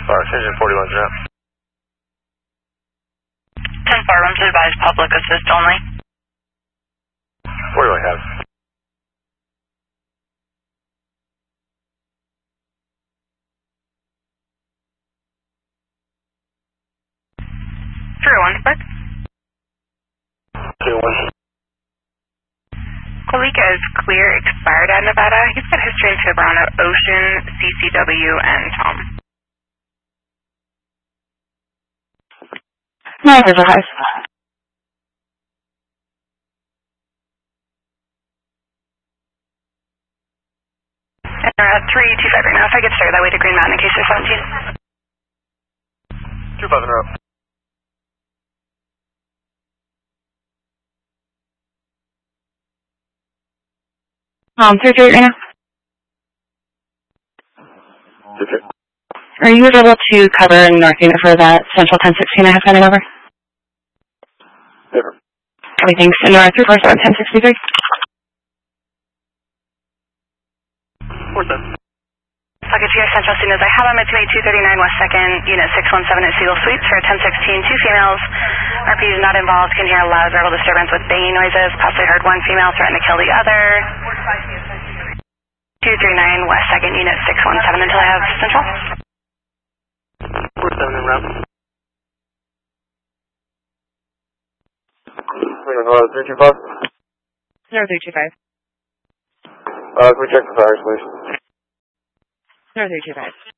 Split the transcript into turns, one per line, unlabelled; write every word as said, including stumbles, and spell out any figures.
Fox engine forty-one drop.
ten four, room to advise public assist only.
forty-one have.
three one, quick.
two one.
Kalika is clear, expired at Nevada. He's got history in Toronto, Ocean, C C W, and Tom.
No, there's a high.
And we're at three two five right now. If I get started that way to Green Mountain in case there's seventeen.
two five in a row.
Um, three three right now.
Okay.
Are you able to cover North Unit for that Central ten sixteen I have sent it over?
Never.
Okay, thanks. And uh, three four seven ten sixty-three.
four seven.
I'll get you guys Central soon as I have them. It's two thirty-nine West second, Unit six one seven at Seagull Suites for ten sixteen. Two females. R P is not involved. Can hear a loud verbal disturbance with banging noises. Possibly heard one female threaten to kill the other. two thirty-nine West second, Unit six one seven until I have Central.
four seven in route. Hello, three two five.
Zero three two five.
Uh, can we check the fires, please?
Zero three two five.